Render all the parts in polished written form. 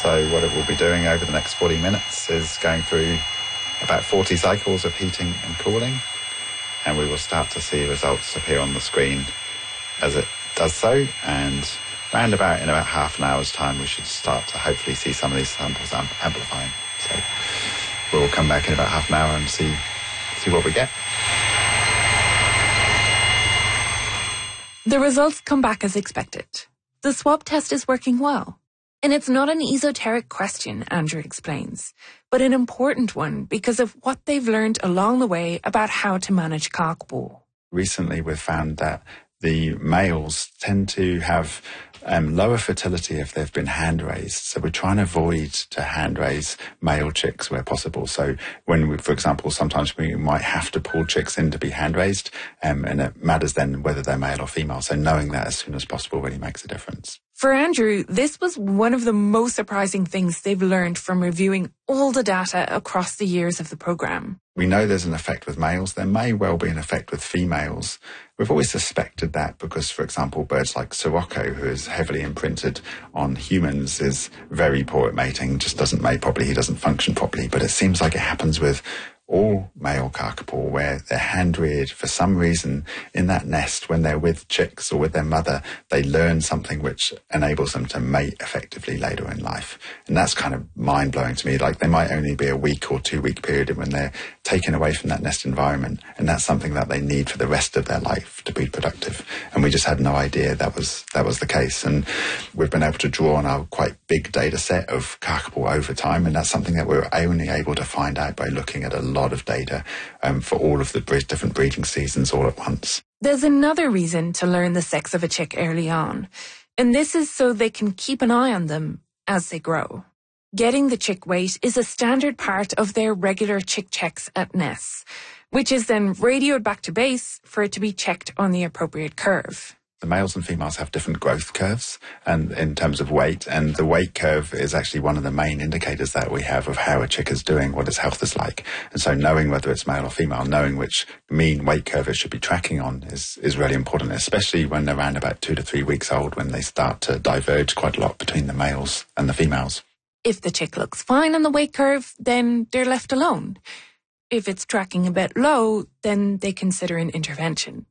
So what it will be doing over the next 40 minutes is going through about 40 cycles of heating and cooling, and we will start to see results appear on the screen as it does so, and in about half an hour's time we should start to hopefully see some of these samples amplifying. So we'll come back in about half an hour and see what we get. The results come back as expected. The swab test is working well. And it's not an esoteric question, Andrew explains, but an important one because of what they've learned along the way about how to manage Kakapo. Recently we've found that the males tend to have lower fertility if they've been hand-raised. So we're trying to avoid to hand-raise male chicks where possible. So when we, for example, sometimes we might have to pull chicks in to be hand-raised, and it matters then whether they're male or female. So knowing that as soon as possible really makes a difference. For Andrew, this was one of the most surprising things they've learned from reviewing all the data across the years of the programme. We know there's an effect with males. There may well be an effect with females. We've always suspected that because, for example, birds like Sirocco, who is heavily imprinted on humans, is very poor at mating, just doesn't mate properly, he doesn't function properly. But it seems like it happens with all male kakapo, where they're hand-reared for some reason in that nest. When they're with chicks or with their mother, they learn something which enables them to mate effectively later in life. And that's kind of mind-blowing to me. Like, they might only be a week or 2 week period when they're taken away from that nest environment, and that's something that they need for the rest of their life to be productive. And we just had no idea that was the case. And we've been able to draw on our quite big data set of kakapo over time, and that's something that we're only able to find out by looking at a lot of data for all of the different breeding seasons all at once. There's another reason to learn the sex of a chick early on, and this is so they can keep an eye on them as they grow. Getting the chick weight is a standard part of their regular chick checks at nests, which is then radioed back to base for it to be checked on the appropriate curve. The males and females have different growth curves and in terms of weight, and the weight curve is actually one of the main indicators that we have of how a chick is doing, what its health is like. And so knowing whether it's male or female, knowing which mean weight curve it should be tracking on is really important, especially when they're around about 2 to 3 weeks old, when they start to diverge quite a lot between the males and the females. If the chick looks fine on the weight curve, then they're left alone. If it's tracking a bit low, then they consider an intervention.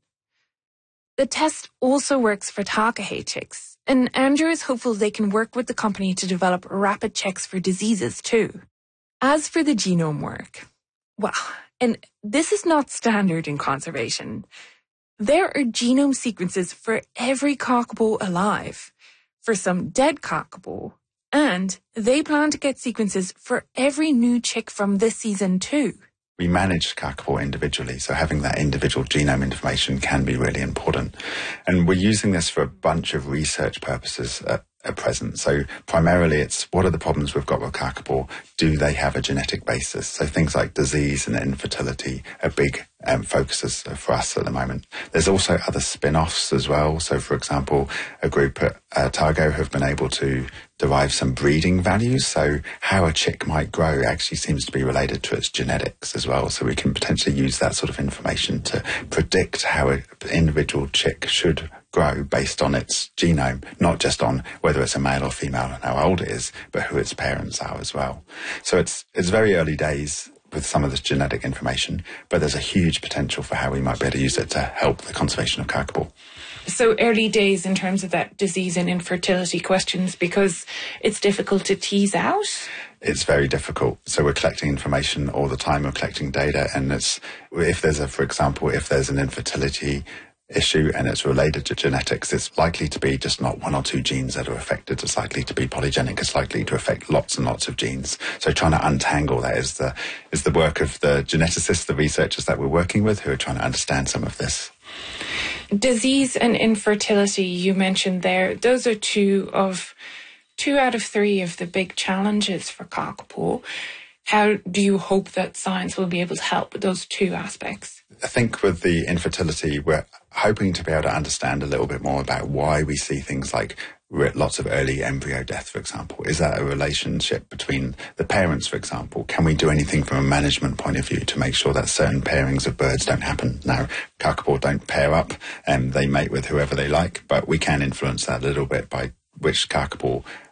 The test also works for Takahe chicks, and Andrew is hopeful they can work with the company to develop rapid checks for diseases too. As for the genome work, well, and this is not standard in conservation. There are genome sequences for every kakapo alive, for some dead kakapo, and they plan to get sequences for every new chick from this season too. We manage kakapo individually, so having that individual genome information can be really important. And we're using this for a bunch of research purposes at present. So primarily it's what are the problems we've got with kakapo? Do they have a genetic basis? So things like disease and infertility are big focuses for us at the moment. There's also other spin-offs as well. So for example, a group at Targo have been able to derive some breeding values. So how a chick might grow actually seems to be related to its genetics as well. So we can potentially use that sort of information to predict how an individual chick should grow based on its genome, not just on whether it's a male or female and how old it is, but who its parents are as well. So it's very early days with some of this genetic information, but there's a huge potential for how we might be able to use it to help the conservation of kakapo. So early days in terms of that disease and infertility questions, because it's difficult to tease out? It's very difficult. So we're collecting information all the time, we're collecting data, and if there's an infertility issue and it's related to genetics, it's likely to be just not 1 or 2 genes that are affected. It's likely to be polygenic. It's likely to affect lots and lots of genes. So trying to untangle that is the work of the geneticists, the researchers that we're working with, who are trying to understand some of this. Disease and infertility, you mentioned there, those are 2 out of 3 of the big challenges for kakapo. How do you hope that science will be able to help with those 2 aspects? I think with the infertility, we're hoping to be able to understand a little bit more about why we see things like lots of early embryo death, for example. Is that a relationship between the parents, for example? Can we do anything from a management point of view to make sure that certain pairings of birds don't happen? Now, kakapo don't pair up and they mate with whoever they like, but we can influence that a little bit by which kakapo